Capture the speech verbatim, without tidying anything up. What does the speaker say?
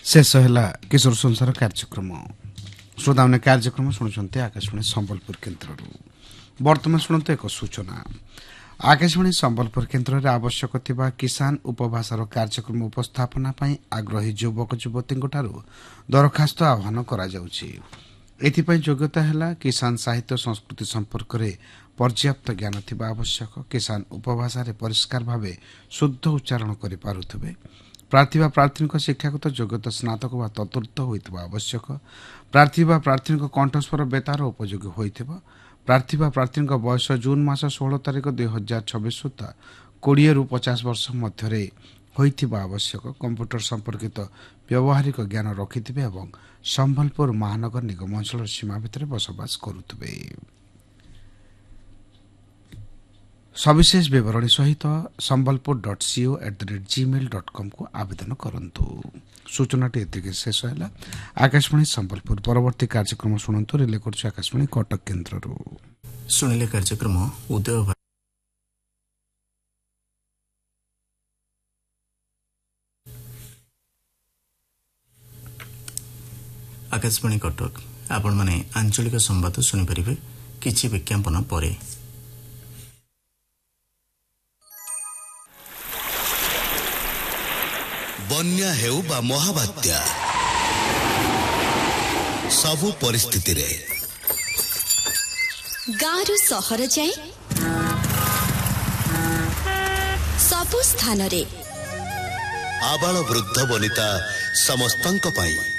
शेष है किशोर संसार कार्यक्रम श्रोता मैंने कार्यक्रम शुणुंट आकाशवाणी संबलपुर केन्द्र बर्तमान शुणु एक सूचना आकाशवाणी संबलपुर केन्द्र में आवश्यक थिबा किसान उपभाषार कार्यक्रम उपस्थापना आग्रही युवक युवती दरखास्त आह्वान करा जाउछि। एथिपाई योग्यता है किसान साहित्य संस्कृति संपर्क में पर्याप्त ज्ञान थिबा आवश्यक, किसान उपभाषा रे परिष्कार भावे शुद्ध उच्चारण करि पारुथबे, प्रार्थी वा प्रार्थी शिक्षागत योग्यता स्नातक वा ततुर्थ होइतबा आवश्यक, प्रार्थी वा प्रार्थी कंठस्वर बेतार उपयोगी होइतबा, प्रार्थी वा प्रार्थी बयस जून मास षोह तारिख दुई हजार छब्बीस सुधा कोड़े रु पचास वर्ष मध्य होइथिबा आवश्यक, कंप्यूटर संपर्कित व्यावहारिक ज्ञान रखिथिबे एवं संबलपुर महानगर निगम अंचल सीमा भितर बसवास करुथिबे। सविशेष विवरणी सहित संबलपुर डट CO at the rate Gmail डट कम को आवेदन करंतु। सूचनाटी एतिके शेष है। आकाशवाणी संबलपुर परवर्ती कार्यक्रम शुणु रिले कर आकाशवाणी कटक केन्द्र शुणिले कार्यक्रम उदय आकाशवाणी कटक आपण माने आंचलिक संवाद सुनि परिबे किछि विज्ञापन परे। बन्या हेउ बा महाबात्या सबु परिस्थिति रे गारु सहर जाए सबु स्थान रे आबाल वृद्ध वनिता समस्तंक पाई